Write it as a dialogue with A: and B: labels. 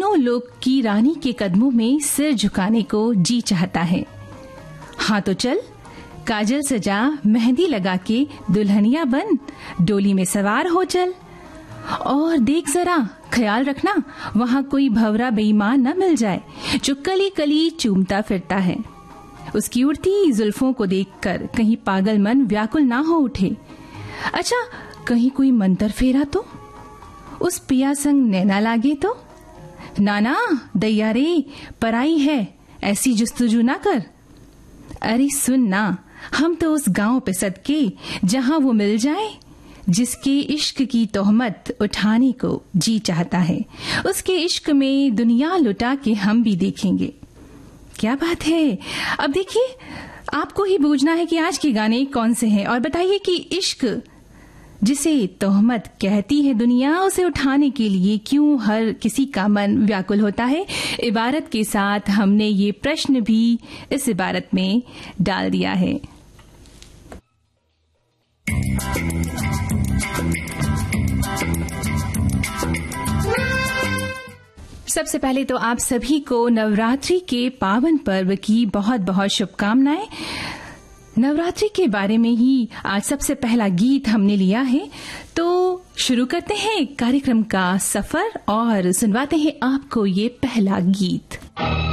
A: तीनों लोग की रानी के कदमों में सिर झुकाने को जी चाहता है। हाँ तो चल, काजल सजा, मेहंदी लगा के दुल्हनिया बन, डोली में सवार हो चल। और देख जरा, ख्याल रखना वहाँ कोई भंवरा बेईमान न मिल जाए जो कली कली चूमता फिरता है। उसकी उड़ती जुल्फों को देखकर कहीं पागल मन व्याकुल ना हो उठे। अच्छा, कहीं कोई मंतर फेरा तो, उस पिया संग नैना लागे तो। नाना दैया रे, पराई है, ऐसी जुस्तुजू ना कर। अरे सुन ना, हम तो उस गांव पे सदके जहां वो मिल जाए जिसके इश्क की तोहमत उठाने को जी चाहता है। उसके इश्क में दुनिया लुटा के हम भी देखेंगे। क्या बात है। अब देखिए, आपको ही बूझना है कि आज के गाने कौन से हैं और बताइए कि इश्क जिसे तोहमत कहती है दुनिया, उसे उठाने के लिए क्यों हर किसी का मन व्याकुल होता है। इबारत के साथ हमने ये प्रश्न भी इस इबारत में डाल दिया है। सबसे पहले तो आप सभी को नवरात्रि के पावन पर्व की बहुत बहुत शुभकामनाएं। नवरात्रि के बारे में ही आज सबसे पहला गीत हमने लिया है, तो शुरू करते हैं कार्यक्रम का सफर और सुनवाते हैं आपको ये पहला गीत।